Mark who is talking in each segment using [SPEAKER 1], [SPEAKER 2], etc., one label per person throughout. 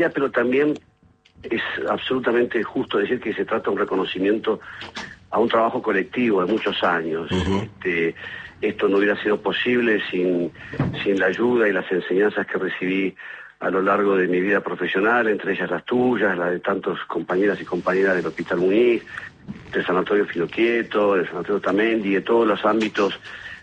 [SPEAKER 1] pero también es absolutamente justo decir que se trata de un reconocimiento a un trabajo colectivo de muchos años. Esto no hubiera sido posible sin la ayuda y las enseñanzas que recibí a lo largo de mi vida profesional, entre ellas las tuyas, la de tantos compañeras y compañeras del Hospital Muniz, del Sanatorio Filoquieto, del Sanatorio Tamendi, de todos los ámbitos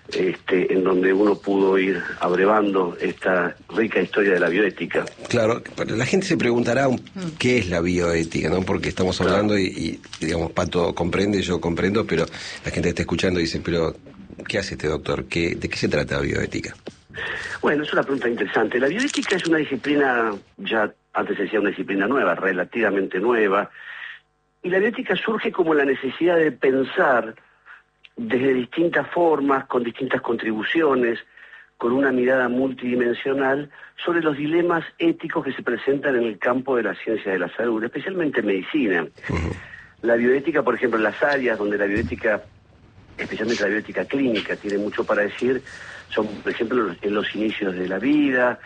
[SPEAKER 1] en donde uno pudo ir abrevando esta rica historia de la bioética.
[SPEAKER 2] Claro, la gente se preguntará qué es la bioética, ¿no? Porque estamos hablando y digamos, Pato comprende, yo comprendo, pero la gente está escuchando y dice, pero ¿qué hace este doctor? ¿De qué se trata la bioética?
[SPEAKER 1] Bueno, es una pregunta interesante. La bioética es una disciplina, ya antes se decía una disciplina nueva, relativamente nueva, y la bioética surge como la necesidad de pensar desde distintas formas, con distintas contribuciones, con una mirada multidimensional sobre los dilemas éticos que se presentan en el campo de la ciencia de la salud, especialmente en medicina. La bioética, por ejemplo, en las áreas donde la bioética, especialmente la bioética clínica, tiene mucho para decir, son, por ejemplo, en los inicios de la vida,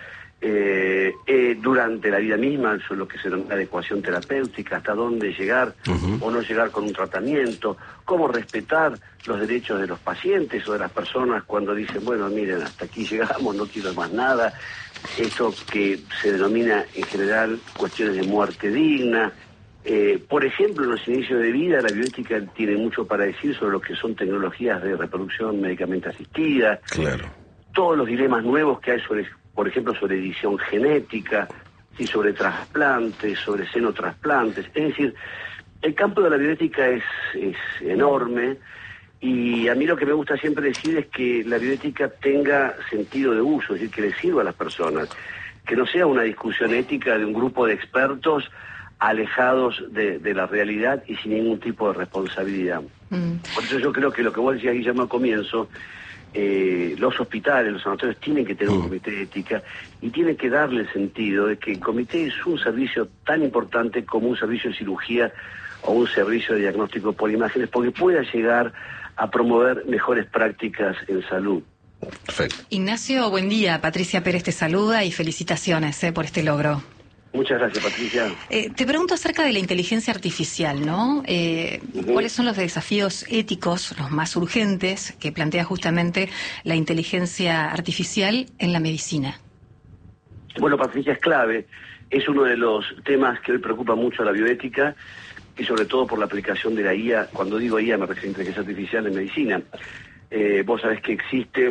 [SPEAKER 1] durante la vida misma, sobre lo que se denomina adecuación terapéutica, hasta dónde llegar o no llegar con un tratamiento, cómo respetar los derechos de los pacientes o de las personas cuando dicen, bueno, miren, hasta aquí llegamos, no quiero más nada, esto que se denomina en general cuestiones de muerte digna. Por ejemplo, en los inicios de vida, la bioética tiene mucho para decir sobre lo que son tecnologías de reproducción médicamente asistida.
[SPEAKER 2] Claro.
[SPEAKER 1] Todos los dilemas nuevos que hay sobre, por ejemplo, sobre edición genética, ¿sí? Sobre trasplantes, sobre xenotrasplantes. Es decir, el campo de la bioética es enorme, y a mí lo que me gusta siempre decir es que la bioética tenga sentido de uso, es decir, que le sirva a las personas, que no sea una discusión ética de un grupo de expertos alejados de la realidad y sin ningún tipo de responsabilidad. Por eso yo creo que lo que vos decías, Guillermo, al comienzo, los hospitales, los sanatorios tienen que tener un comité de ética y tienen que darle el sentido de que el comité es un servicio tan importante como un servicio de cirugía o un servicio de diagnóstico por imágenes, porque pueda llegar a promover mejores prácticas en salud.
[SPEAKER 2] Perfecto.
[SPEAKER 3] Ignacio, buen día. Patricia Pérez te saluda y felicitaciones por este logro.
[SPEAKER 1] Muchas gracias, Patricia.
[SPEAKER 3] Te pregunto acerca de la inteligencia artificial, ¿no? ¿Cuáles son los desafíos éticos, los más urgentes, que plantea justamente la inteligencia artificial en la medicina?
[SPEAKER 1] Bueno, Patricia, es clave. Es uno de los temas que hoy preocupa mucho a la bioética y sobre todo por la aplicación de la IA. Cuando digo IA me refiero a inteligencia artificial en medicina. Vos sabés que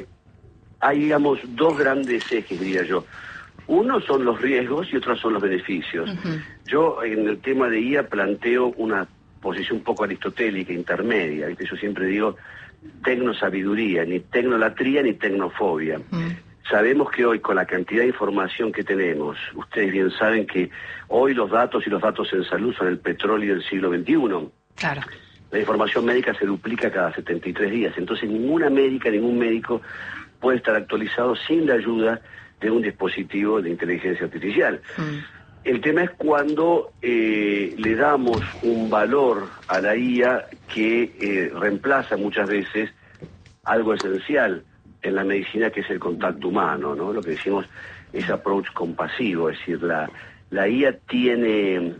[SPEAKER 1] hay, digamos, dos grandes ejes, diría yo. Uno son los riesgos y otros son los beneficios. Yo en el tema de IA planteo una posición un poco aristotélica, intermedia. ¿Viste? Yo siempre digo tecnosabiduría, ni tecnolatría ni tecnofobia. Sabemos que hoy, con la cantidad de información que tenemos, ustedes bien saben que hoy los datos en salud son el petróleo del siglo XXI.
[SPEAKER 3] Claro.
[SPEAKER 1] La información médica se duplica cada 73 días. Entonces ningún médico puede estar actualizado sin la ayuda de un dispositivo de inteligencia artificial. El tema es cuando le damos un valor a la IA que reemplaza muchas veces algo esencial en la medicina, que es el contacto humano, ¿no? Lo que decimos es approach compasivo, es decir, la IA tiene,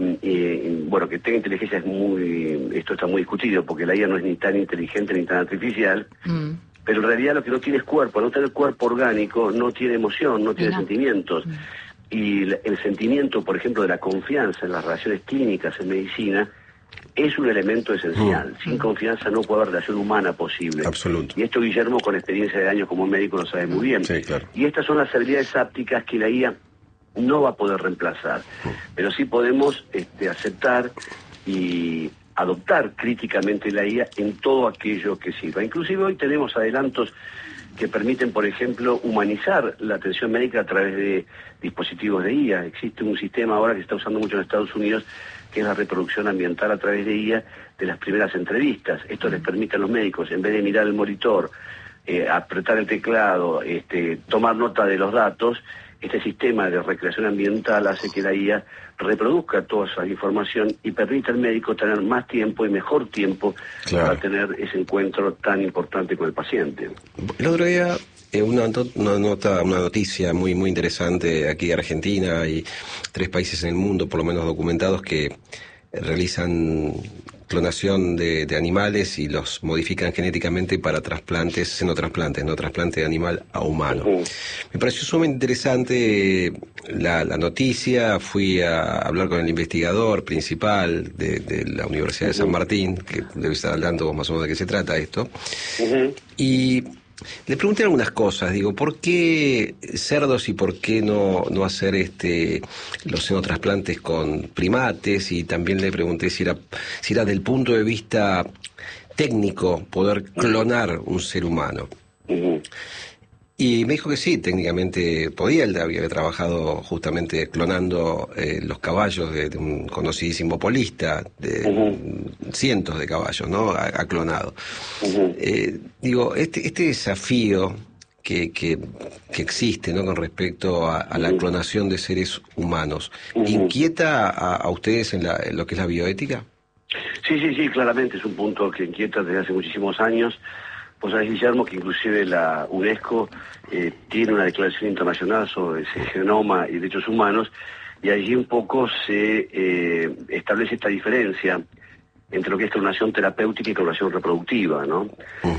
[SPEAKER 1] bueno, que tenga inteligencia esto está muy discutido, porque la IA no es ni tan inteligente ni tan artificial, pero en realidad lo que no tiene es cuerpo. No tener cuerpo orgánico no tiene emoción, no tiene sentimientos. Y el sentimiento, por ejemplo, de la confianza en las relaciones clínicas en medicina es un elemento esencial. Sin confianza no puede haber relación humana posible.
[SPEAKER 2] Absoluto.
[SPEAKER 1] Y esto Guillermo, con experiencia de años como médico, lo sabe muy bien.
[SPEAKER 2] Sí, claro.
[SPEAKER 1] Y estas son las habilidades ápticas que la IA no va a poder reemplazar. Pero sí podemos aceptar y adoptar críticamente la IA en todo aquello que sirva. Inclusive hoy tenemos adelantos que permiten, por ejemplo, humanizar la atención médica a través de dispositivos de IA. Existe un sistema ahora que se está usando mucho en Estados Unidos, que es la reproducción ambiental a través de IA de las primeras entrevistas. Esto les permite a los médicos, en vez de mirar el monitor, apretar el teclado, tomar nota de los datos, este sistema de recreación ambiental hace que la IA reproduzca toda esa información y permite al médico tener más tiempo y mejor tiempo para tener ese encuentro tan importante con el paciente.
[SPEAKER 2] El otro día una noticia muy interesante aquí de Argentina. Hay 3 países en el mundo, por lo menos documentados, que realizan clonación de animales y los modifican genéticamente para trasplantes, xenotransplantes, no trasplante de animal a humano. Me pareció sumamente interesante la noticia. Fui a hablar con el investigador principal de la Universidad de San Martín, que debe estar hablando más o menos de qué se trata esto. Y le pregunté algunas cosas, digo, ¿por qué cerdos y por qué no hacer los xenotrasplantes con primates? Y también le pregunté si era del punto de vista técnico poder clonar un ser humano. Y me dijo que sí, técnicamente podía. Él había trabajado justamente clonando los caballos de un conocidísimo polista, de cientos de caballos, ¿no? Ha clonado. Digo, este desafío que existe, ¿no?, con respecto a la clonación de seres humanos, ¿inquieta a ustedes en lo que es la bioética?
[SPEAKER 1] Sí, claramente es un punto que inquieta desde hace muchísimos años. Vos sabés, Guillermo, que inclusive la UNESCO tiene una declaración internacional sobre el genoma y derechos humanos, y allí un poco se establece esta diferencia entre lo que es clonación terapéutica y clonación reproductiva, ¿no?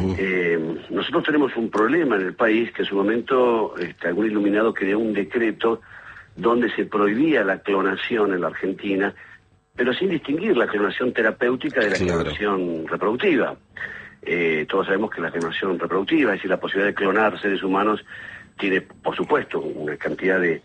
[SPEAKER 1] Nosotros tenemos un problema en el país, que en su momento algún iluminado creó un decreto donde se prohibía la clonación en la Argentina, pero sin distinguir la clonación terapéutica de la clonación reproductiva. Todos sabemos que la clonación reproductiva, es decir, la posibilidad de clonar seres humanos, tiene, por supuesto, una cantidad de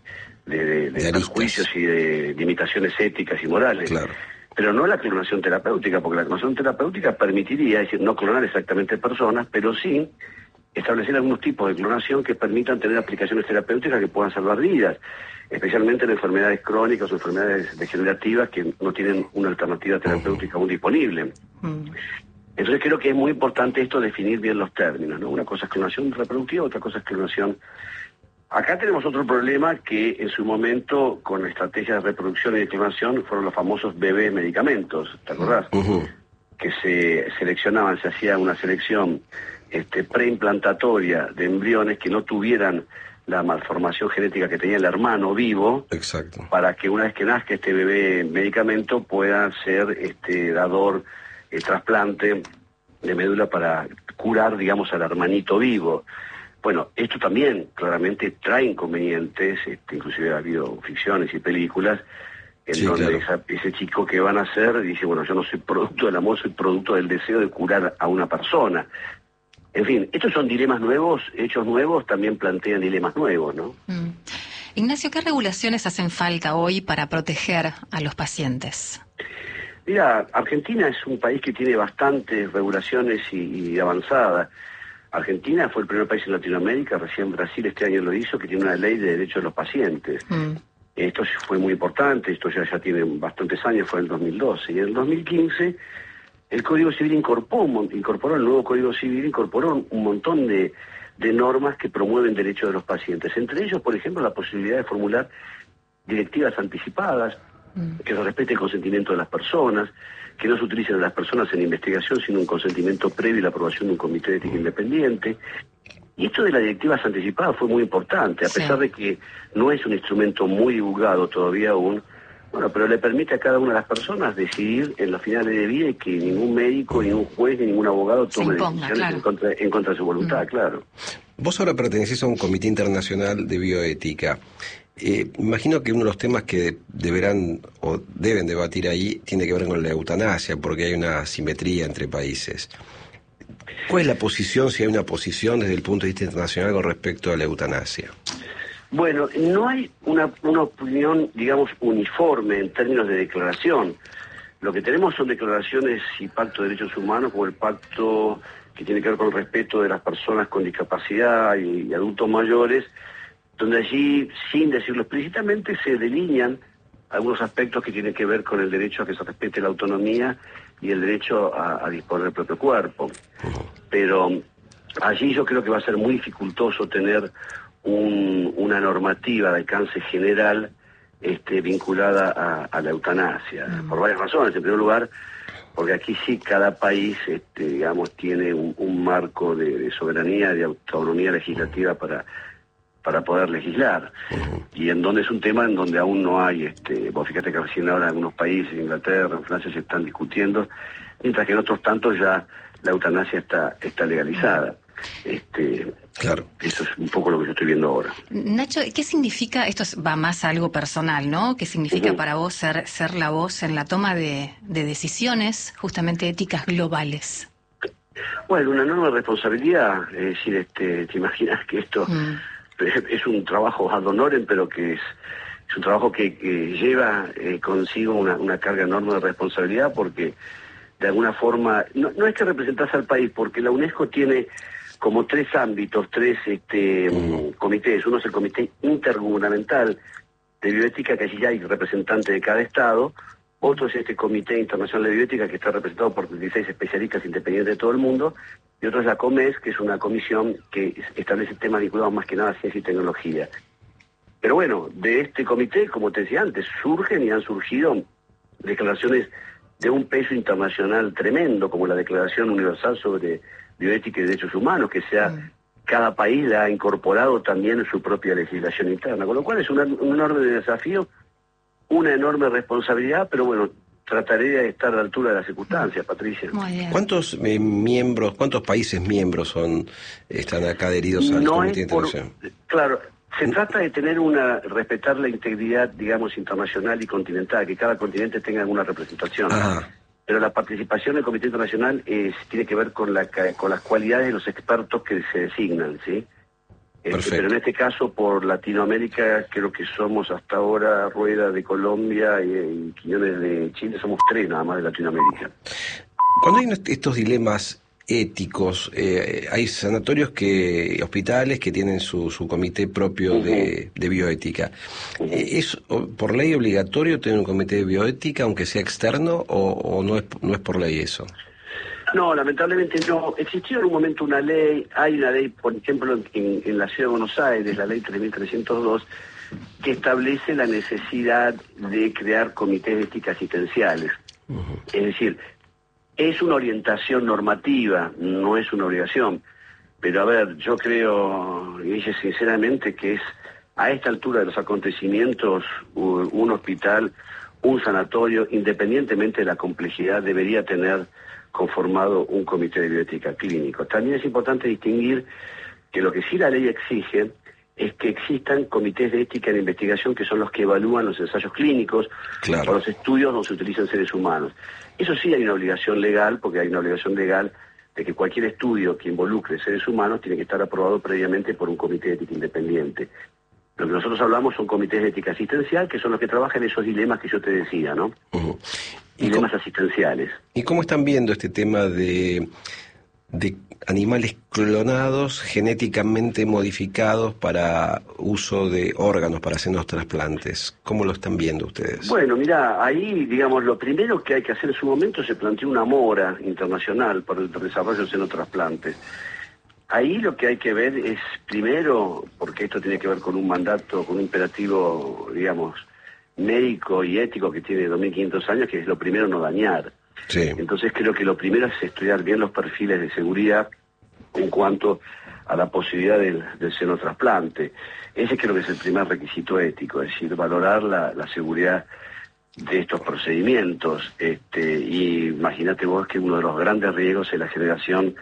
[SPEAKER 1] prejuicios y de limitaciones éticas y morales. Claro. Pero no la clonación terapéutica, porque la clonación terapéutica permitiría, es decir, no clonar exactamente personas, pero sí establecer algunos tipos de clonación que permitan tener aplicaciones terapéuticas que puedan salvar vidas, especialmente en enfermedades crónicas o enfermedades degenerativas que no tienen una alternativa terapéutica aún disponible. Entonces creo que es muy importante esto, definir bien los términos, ¿no? Una cosa es clonación reproductiva, otra cosa es clonación. Acá tenemos otro problema que en su momento, con estrategias de reproducción y de clonación, fueron los famosos bebés medicamentos, ¿te acordás? Que se seleccionaban, se hacía una selección preimplantatorias de embriones que no tuvieran la malformación genética que tenía el hermano vivo.
[SPEAKER 2] Exacto.
[SPEAKER 1] Para que una vez que nazca este bebé medicamento pueda ser dador, trasplante de médula para curar, digamos, al hermanito vivo. Bueno, esto también claramente trae inconvenientes, inclusive ha habido ficciones y películas en donde ese chico que van a nacer dice, bueno, yo no soy producto del amor, soy producto del deseo de curar a una persona. En fin, estos son dilemas nuevos, hechos nuevos también plantean dilemas nuevos, ¿no?
[SPEAKER 3] Ignacio, ¿qué regulaciones hacen falta hoy para proteger a los pacientes?
[SPEAKER 1] Mira, Argentina es un país que tiene bastantes regulaciones y avanzada. Argentina fue el primer país en Latinoamérica, recién Brasil este año lo hizo, que tiene una ley de derechos de los pacientes. Esto fue muy importante, esto ya tiene bastantes años, fue en el 2012. Y en el 2015 el Código Civil incorporó el nuevo Código Civil, incorporó un montón de normas que promueven derechos de los pacientes. Entre ellos, por ejemplo, la posibilidad de formular directivas anticipadas, que se respete el consentimiento de las personas, que no se utilicen a las personas en investigación, sino un consentimiento previo y la aprobación de un comité de ética independiente. Y esto de las directivas anticipadas fue muy importante, a pesar de que no es un instrumento muy divulgado todavía aún, bueno, pero le permite a cada una de las personas decidir en los finales de vida y que ningún médico, ningún juez, ni ningún abogado tome decisiones en contra de su voluntad, claro.
[SPEAKER 2] Vos ahora pertenecés a un comité internacional de bioética. Imagino que uno de los temas que deberán o deben debatir ahí tiene que ver con la eutanasia, porque hay una asimetría entre países. ¿Cuál es la posición, si hay una posición desde el punto de vista internacional con respecto a la eutanasia?
[SPEAKER 1] Bueno, no hay una opinión, digamos, uniforme en términos de declaración. Lo que tenemos son declaraciones y pactos de derechos humanos, como el pacto que tiene que ver con el respeto de las personas con discapacidad y adultos mayores, donde allí, sin decirlo explícitamente, se delinean algunos aspectos que tienen que ver con el derecho a que se respete la autonomía y el derecho a disponer del propio cuerpo. Pero allí yo creo que va a ser muy dificultoso tener una normativa de alcance general vinculada a la eutanasia, por varias razones. En primer lugar, porque aquí sí cada país, digamos, tiene un marco de soberanía, de autonomía legislativa para poder legislar. Y en donde es un tema en donde aún no hay, vos fíjate que recién ahora en algunos países, en Inglaterra, en Francia, se están discutiendo, mientras que en otros tantos ya la eutanasia está legalizada.
[SPEAKER 2] Claro.
[SPEAKER 1] Eso es un poco lo que yo estoy viendo ahora.
[SPEAKER 3] Nacho, ¿qué significa, esto va más a algo personal, ¿no? ¿Qué significa para vos ser la voz en la toma de decisiones justamente éticas globales?
[SPEAKER 1] Bueno, una enorme responsabilidad, es decir, te imaginas que esto es un trabajo ad honorem, pero que es un trabajo que lleva consigo una carga enorme de responsabilidad, porque de alguna forma, no es que representás al país, porque la UNESCO tiene como tres ámbitos, tres comités. Uno es el Comité Intergubernamental de Bioética, que allí ya hay representantes de cada estado. Otro es este Comité Internacional de Bioética, que está representado por 16 especialistas independientes de todo el mundo. Y otro es la COMES, que es una comisión que establece temas vinculados más que nada a ciencia y tecnología. Pero bueno, de este comité, como te decía antes, surgen y han surgido declaraciones de un peso internacional tremendo, como la Declaración Universal sobre Bioética y Derechos Humanos, que cada país la ha incorporado también en su propia legislación interna, con lo cual es un enorme desafío, una enorme responsabilidad, pero bueno, trataré de estar a la altura de las circunstancias, Patricia.
[SPEAKER 2] ¿Cuántos cuántos países miembros están acá adheridos al Comité Internacional?
[SPEAKER 1] Claro, se trata de respetar la integridad, digamos, internacional y continental, que cada continente tenga alguna representación.
[SPEAKER 2] Ajá.
[SPEAKER 1] Pero la participación del Comité Internacional tiene que ver con las cualidades de los expertos que se designan, ¿sí? Pero en este caso, por Latinoamérica, creo que somos hasta ahora Rueda de Colombia y Quiñones de Chile, somos 3 nada más de Latinoamérica.
[SPEAKER 2] Cuando hay estos dilemas éticos, hay hospitales que tienen su comité propio de bioética. ¿Es por ley obligatorio tener un comité de bioética, aunque sea externo, o no es por ley eso?
[SPEAKER 1] No, lamentablemente no. Existió en un momento hay una ley, por ejemplo, en la Ciudad de Buenos Aires, la ley 3302, que establece la necesidad de crear comités de ética asistenciales. Es decir, es una orientación normativa, no es una obligación. Pero a ver, yo creo, y dije sinceramente, que es a esta altura de los acontecimientos, un hospital, un sanatorio, independientemente de la complejidad, debería tener conformado un comité de bioética clínico. También es importante distinguir que lo que sí la ley exige es que existan comités de ética en investigación, que son los que evalúan los ensayos clínicos,
[SPEAKER 2] claro,
[SPEAKER 1] o los estudios donde se utilizan seres humanos. Eso sí hay una obligación legal, porque hay una obligación legal de que cualquier estudio que involucre seres humanos tiene que estar aprobado previamente por un comité de ética independiente. Lo que nosotros hablamos son comités de ética asistencial, que son los que trabajan en esos dilemas que yo te decía, ¿no? Dilemas asistenciales.
[SPEAKER 2] ¿Y cómo están viendo este tema de animales clonados, genéticamente modificados para uso de órganos, para hacernos trasplantes? ¿Cómo lo están viendo ustedes?
[SPEAKER 1] Bueno, mira, ahí, digamos, lo primero que hay que hacer en su momento, se planteó una mora internacional para el desarrollo de xenotrasplantes. Ahí lo que hay que ver es, primero, porque esto tiene que ver con un mandato, con un imperativo, digamos, médico y ético que tiene 2500 años, que es lo primero no dañar.
[SPEAKER 2] Sí.
[SPEAKER 1] Entonces creo que lo primero es estudiar bien los perfiles de seguridad en cuanto a la posibilidad del xenotrasplante. Ese creo que es el primer requisito ético, es decir, valorar la seguridad de estos procedimientos. Y imagínate vos que uno de los grandes riesgos es la generación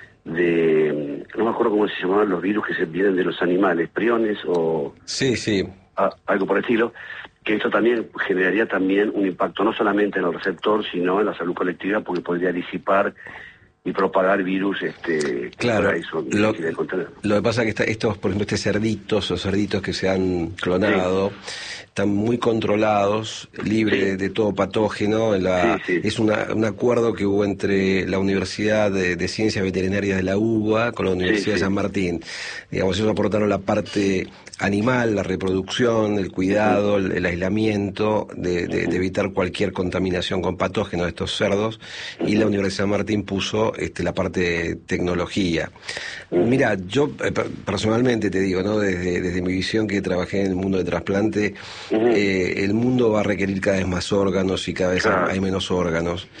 [SPEAKER 1] de, no me acuerdo cómo se llamaban los virus que se vienen de los animales, priones o
[SPEAKER 2] sí,
[SPEAKER 1] algo por el estilo, que esto también generaría también un impacto no solamente en el receptor, sino en la salud colectiva, porque podría disipar y propagar virus.
[SPEAKER 2] Claro, lo que pasa es que estos, por ejemplo, los cerditos que se han clonado, están muy controlados, libres de todo patógeno. Es un acuerdo que hubo entre la Universidad de Ciencias Veterinarias de la UBA con la Universidad de San Martín. Digamos, ellos aportaron la parte animal, la reproducción, el cuidado, el aislamiento, de evitar cualquier contaminación con patógenos de estos cerdos, y la Universidad de San Martín puso la parte de tecnología. Mira, yo personalmente te digo, ¿no? Desde mi visión, que trabajé en el mundo de trasplante, el mundo va a requerir cada vez más órganos y cada vez hay menos órganos.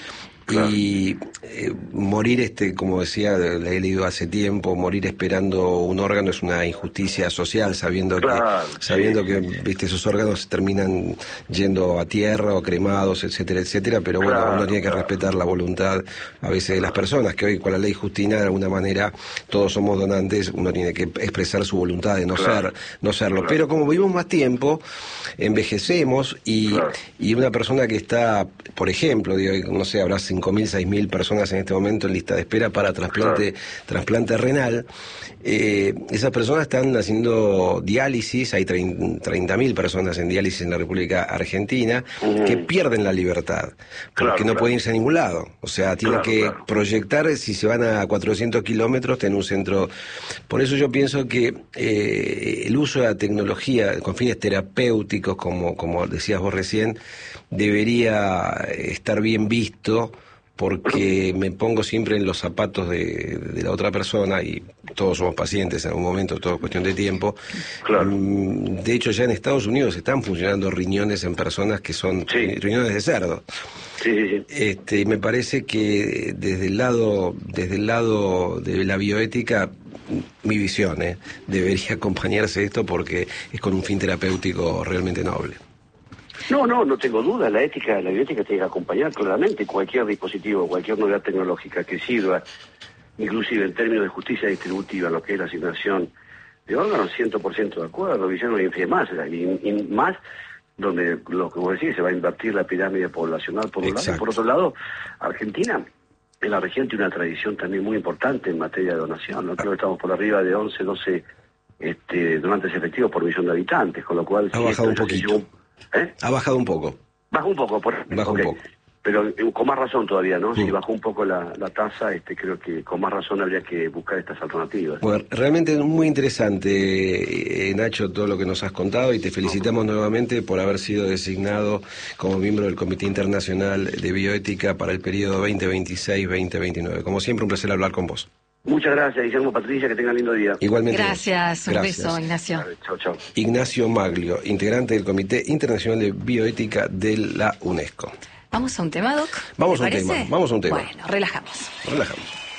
[SPEAKER 2] Y morir, como decía, le he leído hace tiempo, morir esperando un órgano es una injusticia social, sabiendo que viste, esos órganos terminan yendo a tierra o cremados, etcétera, etcétera, pero bueno, uno tiene que respetar la voluntad a veces de las personas, que hoy con la ley Justina de alguna manera todos somos donantes, uno tiene que expresar su voluntad de no serlo, pero como vivimos más tiempo, envejecemos y una persona que está, por ejemplo, digo, no sé, habrá 5.000, 6.000 personas en este momento en lista de espera para trasplante renal. Esas personas están haciendo diálisis, hay 30.000 personas en diálisis en la República Argentina que pierden la libertad, porque no pueden irse a ningún lado. O sea, tienen que proyectar, si se van a 400 kilómetros, en un centro. Por eso yo pienso que el uso de la tecnología con fines terapéuticos, como decías vos recién, debería estar bien visto, porque me pongo siempre en los zapatos de la otra persona, y todos somos pacientes en algún momento, todo es cuestión de tiempo. De hecho, ya en Estados Unidos están funcionando riñones en personas que son riñones de cerdo. Y me parece que desde el lado de la bioética, mi visión debería acompañarse esto, porque es con un fin terapéutico realmente noble.
[SPEAKER 1] No tengo duda. La bioética tiene que acompañar claramente cualquier dispositivo, cualquier novedad tecnológica que sirva, inclusive en términos de justicia distributiva, lo que es la asignación de órganos, 100% de acuerdo, Guillermo, y más donde, lo que vos decís, se va a invertir la pirámide poblacional por un lado, y por otro lado, Argentina, en la región, tiene una tradición también muy importante en materia de donación, ¿no? Creo que estamos por arriba de 11, 12 donantes efectivos por millón de habitantes, con lo cual...
[SPEAKER 2] Ha bajado un poquito. Ha bajado un poco.
[SPEAKER 1] Bajó un poco,
[SPEAKER 2] un poco.
[SPEAKER 1] Pero con más razón todavía, ¿no? Si bajó un poco la tasa, creo que con más razón habría que buscar estas alternativas.
[SPEAKER 2] Bueno, realmente muy interesante, Nacho, todo lo que nos has contado, y te felicitamos nuevamente por haber sido designado como miembro del Comité Internacional de Bioética para el periodo 2026-2029. Como siempre, un placer hablar con vos.
[SPEAKER 1] Muchas gracias, Guillermo, Patricia, que tengan lindo día.
[SPEAKER 2] Igualmente.
[SPEAKER 3] Gracias, un beso, Ignacio.
[SPEAKER 1] Chao.
[SPEAKER 2] Ignacio Maglio, integrante del Comité Internacional de Bioética de la UNESCO.
[SPEAKER 3] ¿Vamos a un tema, Doc?
[SPEAKER 2] Vamos a un tema.
[SPEAKER 3] Bueno, relajamos.